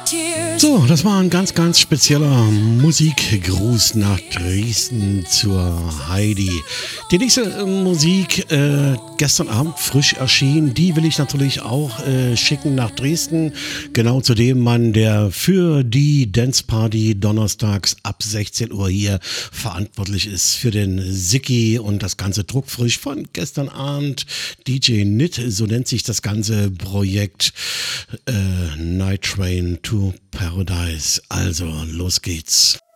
So, das war ein ganz, ganz spezieller Musikgruß nach Dresden zur Heidi. Die nächste Musik, gestern Abend frisch erschienen, die will ich natürlich auch schicken nach Dresden. Genau zu dem Mann, der für die Dance Party donnerstags ab 16 Uhr hier verantwortlich ist. Für den Sicki und das ganze druckfrisch von gestern Abend. DJ Nit, so nennt sich das ganze Projekt. Night Train to Paradise. Also, los geht's.